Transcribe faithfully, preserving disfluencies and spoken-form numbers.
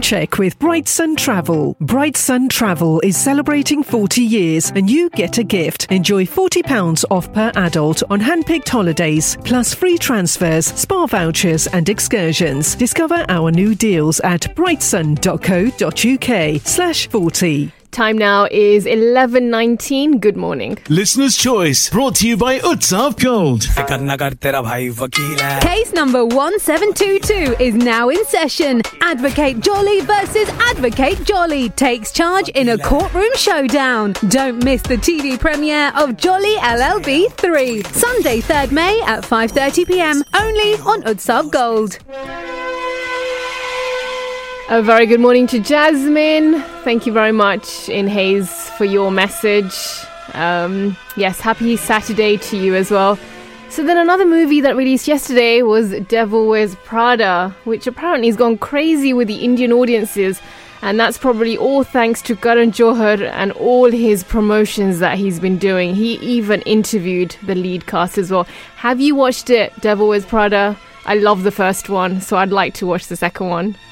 check with Bright Sun Travel. Bright Sun Travel is celebrating forty years and you get a gift. Enjoy forty pounds off per adult on hand-picked holidays, plus free transfers, spa vouchers and excursions. Discover our new deals at brightsun.co.uk slash 40. Time now is eleven nineteen. Good morning. Listener's Choice, brought to you by Utsav Gold. Case number one seven two two is now in session. Advocate Jolly versus Advocate Jolly takes charge in a courtroom showdown. Don't miss the T V premiere of Jolly L L B three. Sunday third May at five thirty p m, only on Utsav Gold. A very good morning to Jasmine. Thank you very much in Hayes for your message. Um, yes, happy Saturday to you as well. So then another movie that released yesterday was Devil Wears Prada, which apparently has gone crazy with the Indian audiences. And that's probably all thanks to Karan Johar and all his promotions that he's been doing. He even interviewed the lead cast as well. Have you watched it, Devil Wears Prada? I love the first one, so I'd like to watch the second one.